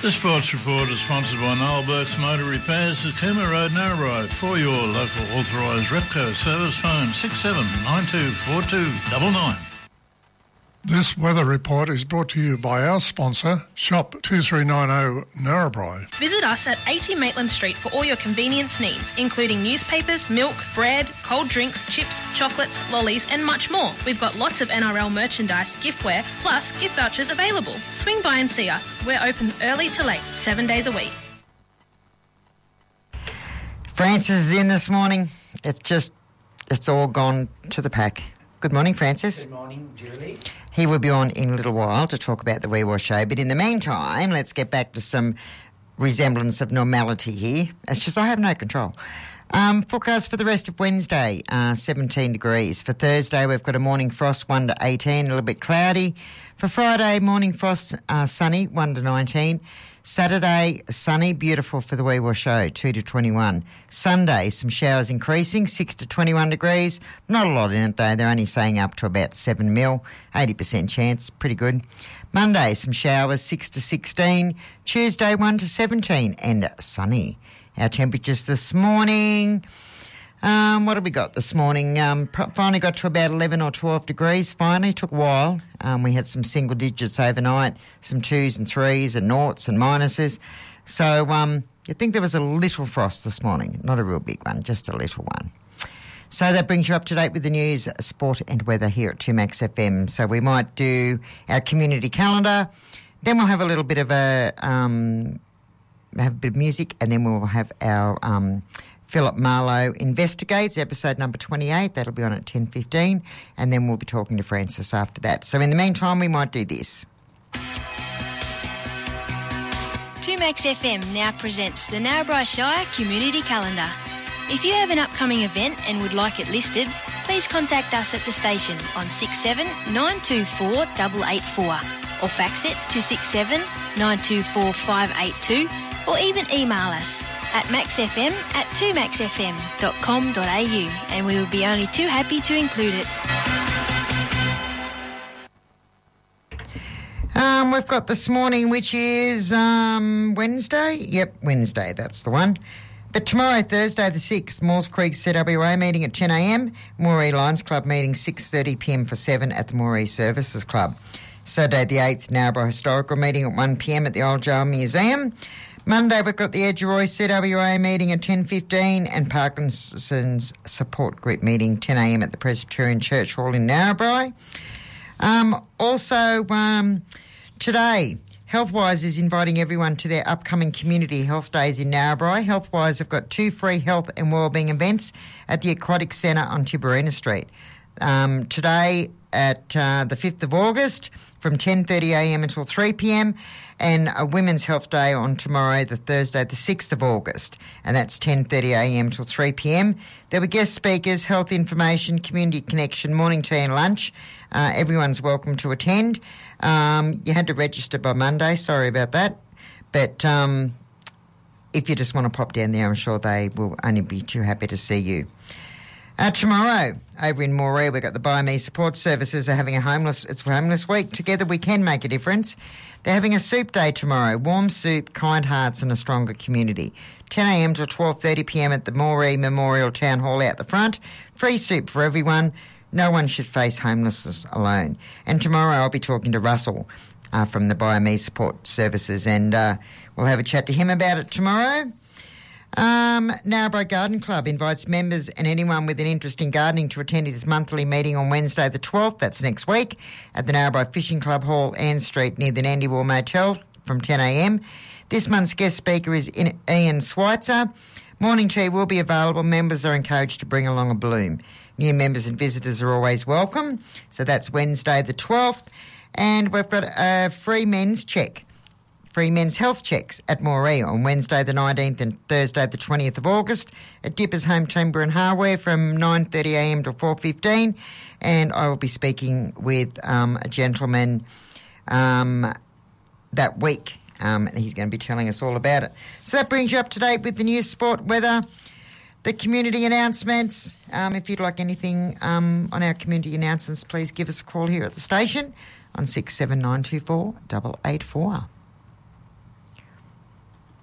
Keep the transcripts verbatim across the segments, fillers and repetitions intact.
The Sports Report is sponsored by Noel Burke's Motor Repairs at Cooma Road, Narrabri. For your local authorised Repco service, phone six seven nine two four two nine nine. This weather report is brought to you by our sponsor, Shop two three nine zero Narrabri. Visit us at eighty Maitland Street for all your convenience needs, including newspapers, milk, bread, cold drinks, chips, chocolates, lollies and much more. We've got lots of N R L merchandise, giftware, plus gift vouchers available. Swing by and see us. We're open early to late, seven days a week. Francis is in this morning. It's just, it's all gone to the pack. Good morning, Francis. Good morning, Julie. He will be on in a little while to talk about the Wee Waa Show. But in the meantime, let's get back to some resemblance of normality here. It's just I have no control. Um, forecast for the rest of Wednesday, uh, seventeen degrees. For Thursday, we've got a morning frost, one to eighteen, a little bit cloudy. For Friday, morning frost, uh, sunny, one to nineteen. Saturday, sunny, beautiful for the Wee Waa Show, two to twenty-one. Sunday, some showers increasing, six to twenty-one degrees. Not a lot in it, though. They're only saying up to about seven mil, eighty percent chance, pretty good. Monday, some showers, six to sixteen. Tuesday, one to seventeen, and sunny. Our temperatures this morning... Um, what have we got this morning? Um, finally got to about eleven or twelve degrees, finally. Took a while. Um, we had some single digits overnight, some twos and threes and noughts and minuses. So um, you'd think there was a little frost this morning. Not a real big one, just a little one. So that brings you up to date with the news, sport and weather here at two Max F M. So we might do our community calendar. Then we'll have a little bit of a, um, have a bit of music, and then we'll have our... Um, Philip Marlowe Investigates, episode number twenty-eight. That'll be on at ten fifteen, and then we'll be talking to Francis after that. So in the meantime, we might do this. two Max F M now presents the Narrabri Shire Community Calendar. If you have an upcoming event and would like it listed, please contact us at the station on six seven nine two four eight eight four or fax it to six seven nine two four five eight two or even email us at maxfm at two max f m dot com dot a u, and we will be only too happy to include it. Um, we've got this morning, which is um, Wednesday. Yep, Wednesday, that's the one. But tomorrow, Thursday the sixth, Moores Creek C W A meeting at ten a m, Moree Lions Club meeting six thirty p m for seven at the Moree Services Club. Saturday the eighth, Narrabri Historical meeting at one p m at the Old Jail Museum. Monday, we've got the Edgeroy C W A meeting at ten fifteen and Parkinson's Support Group meeting ten a m at the Presbyterian Church Hall in Narrabri. Um, also, um, today, Healthwise is inviting everyone to their upcoming Community Health Days in Narrabri. Healthwise have got two free health and wellbeing events at the Aquatic Centre on Tiberina Street. Um, today at uh, the fifth of August from ten thirty a m until three p m, and a Women's Health Day on tomorrow, the Thursday, the sixth of August, and that's ten thirty a m till three p m. There were guest speakers, health information, community connection, morning tea and lunch. Uh, everyone's welcome to attend. Um, you had to register by Monday, sorry about that, but um, if you just want to pop down there, I'm sure they will only be too happy to see you. Uh, tomorrow, over in Moree, we've got the Buy Me Support Services are having a homeless, it's Homeless Week. Together we can make a difference. They're having a soup day tomorrow, warm soup, kind hearts and a stronger community. ten a m to twelve thirty p m at the Moree Memorial Town Hall out the front. Free soup for everyone. No one should face homelessness alone. And tomorrow I'll be talking to Russell uh, from the Buy Me Support Services, and uh, we'll have a chat to him about it tomorrow. Um, Narrabri Garden Club invites members and anyone with an interest in gardening to attend its monthly meeting on Wednesday the twelfth, that's next week, at the Narrabri Fishing Club Hall, Ann Street, near the Nandy Wall Motel from ten a m. This month's guest speaker is Ian Schweitzer. Morning tea will be available. Members are encouraged to bring along a bloom. New members and visitors are always welcome. So that's Wednesday the twelfth. And we've got a free men's check. Free men's health checks at Moree on Wednesday the nineteenth and Thursday the twentieth of August at Dippers Home Timber and Hardware from nine thirty a m to four fifteen, and I will be speaking with um, a gentleman um, that week, um, and he's going to be telling us all about it. So that brings you up to date with the news, sport, weather, the community announcements. Um, if you'd like anything um, on our community announcements, please give us a call here at the station on six seven nine two four eight eight four.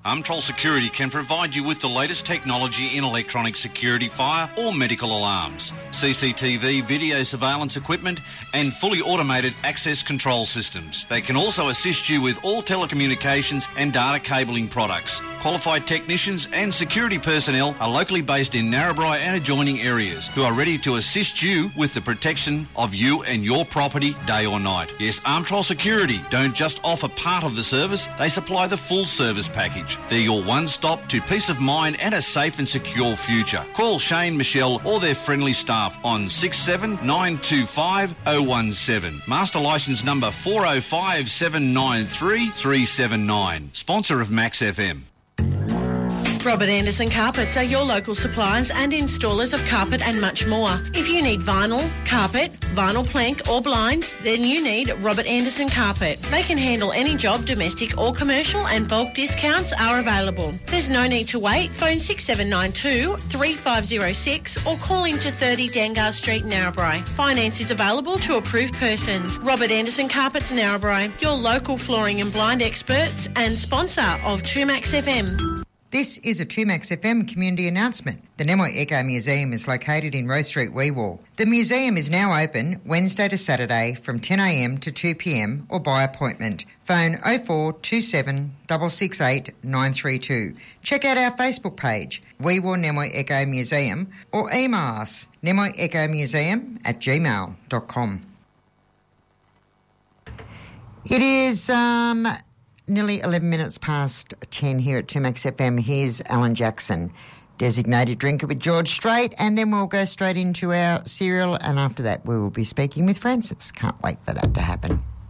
Armtrol Security can provide you with the latest technology in electronic security, fire or medical alarms, C C T V, video surveillance equipment and fully automated access control systems. They can also assist you with all telecommunications and data cabling products. Qualified technicians and security personnel are locally based in Narrabri and adjoining areas who are ready to assist you with the protection of you and your property day or night. Yes, Armtrol Security don't just offer part of the service, they supply the full service package. They're your one-stop to peace of mind and a safe and secure future. Call Shane, Michelle or their friendly staff on six seven nine two five oh one seven. Master licence number four oh five seven nine three three seven nine. Sponsor of Max F M. Robert Anderson Carpets are your local suppliers and installers of carpet and much more. If you need vinyl, carpet, vinyl plank or blinds, then you need Robert Anderson Carpet. They can handle any job, domestic or commercial, and bulk discounts are available. There's no need to wait. Phone six seven nine two three five oh six or call into thirty Dangar Street, Narrabri. Finance is available to approved persons. Robert Anderson Carpets, Narrabri, your local flooring and blind experts and sponsor of two Max F M. This is a two Max F M community announcement. The Nemoi Eco Museum is located in Rose Street, Wee Waa. The museum is now open Wednesday to Saturday from ten a m to two p m or by appointment. Phone oh four two seven six six eight nine three two. Check out our Facebook page, Wee Waa Nemoi Eco Museum, or email us, nemoiecomuseum at gmail dot com. It is... um. Nearly eleven minutes past ten here at two Max F M. Here's Alan Jackson, Designated Drinker with George Strait, and then we'll go straight into our serial, and after that we will be speaking with Francis. Can't wait for that to happen.